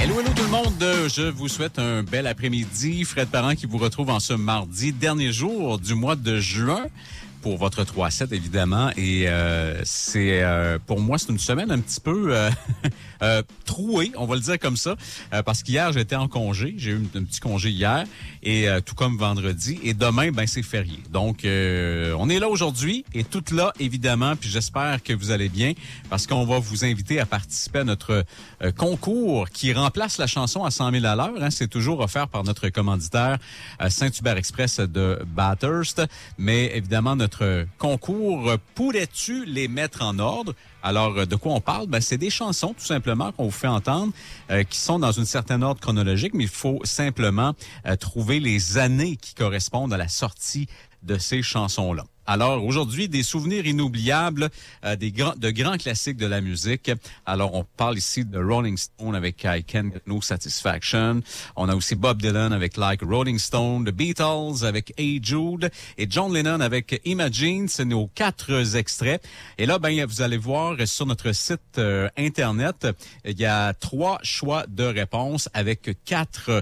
Hello tout le monde, je vous souhaite un bel après-midi. Fred Parent qui vous retrouve en ce mardi, dernier jour du mois de juin pour votre 3-7 évidemment. Et c'est pour moi, c'est une semaine un petit peu trouée, on va le dire comme ça, parce qu'hier j'étais en congé, j'ai eu un petit congé hier, et tout comme vendredi, et demain, ben c'est férié. Donc, on est là aujourd'hui, et tout là, évidemment, puis j'espère que vous allez bien, parce qu'on va vous inviter à participer à notre concours qui remplace la chanson à 100 000 à l'heure. Hein. C'est toujours offert par notre commanditaire Saint-Hubert Express de Bathurst, mais évidemment, notre concours, pourrais-tu les mettre en ordre? Alors, de quoi on parle? Ben, c'est des chansons, tout simplement, qu'on vous fait entendre, qui sont dans une certaine ordre chronologique, mais il faut simplement trouver les années qui correspondent à la sortie de ces chansons-là. Alors, aujourd'hui, des souvenirs inoubliables, de grands classiques de la musique. Alors, on parle ici de Rolling Stone avec I Can't Get No Satisfaction. On a aussi Bob Dylan avec Like Rolling Stone, The Beatles avec Hey Jude et John Lennon avec Imagine. C'est nos 4 extraits. Et là, ben, vous allez voir sur notre site Internet, il y a 3 choix de réponses avec 4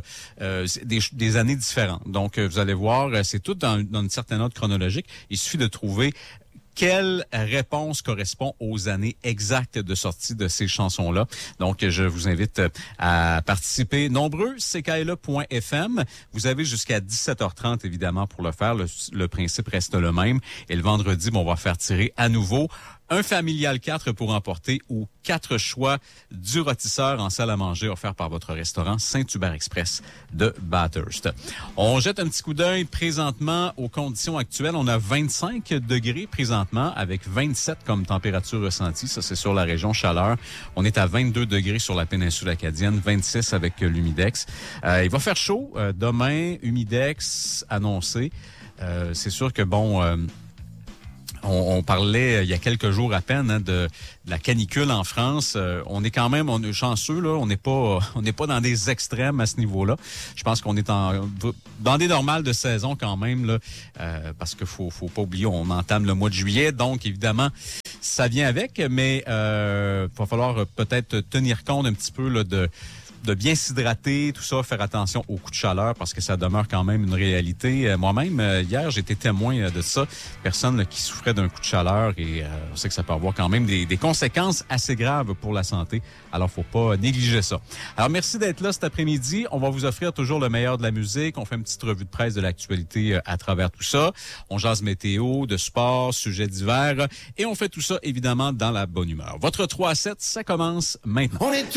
des années différentes. Donc, vous allez voir, c'est tout dans une certaine ordre chronologique. Il suffit de trouver quelle réponse correspond aux années exactes de sortie de ces chansons-là. Donc, je vous invite à participer nombreux, ckla.fm. Vous avez jusqu'à 17h30, évidemment, pour le faire. Le principe reste le même. Et le vendredi, on va faire tirer à nouveau un familial 4 pour emporter ou 4 choix du rôtisseur en salle à manger offert par votre restaurant Saint-Hubert Express de Bathurst. On jette un petit coup d'œil présentement aux conditions actuelles. On a 25 degrés présentement avec 27 comme température ressentie. Ça, c'est sur la région chaleur. On est à 22 degrés sur la péninsule acadienne, 26 avec l'humidex. Il va faire chaud demain, humidex annoncé. C'est sûr que on parlait il y a quelques jours à peine de la canicule en France. On est quand même chanceux là. On n'est pas dans des extrêmes à ce niveau-là. Je pense qu'on est dans des normales de saison quand même là, parce que faut pas oublier, on entame le mois de juillet, donc évidemment ça vient avec, mais va falloir peut-être tenir compte un petit peu là, de bien s'hydrater, tout ça, faire attention aux coups de chaleur parce que ça demeure quand même une réalité. Moi-même, hier, j'ai été témoin de ça. Personne qui souffrait d'un coup de chaleur et on sait que ça peut avoir quand même des conséquences assez graves pour la santé. Alors, faut pas négliger ça. Alors, merci d'être là cet après-midi. On va vous offrir toujours le meilleur de la musique. On fait une petite revue de presse de l'actualité à travers tout ça. On jase météo, de sport, sujets divers et on fait tout ça, évidemment, dans la bonne humeur. Votre 3-7, ça commence maintenant.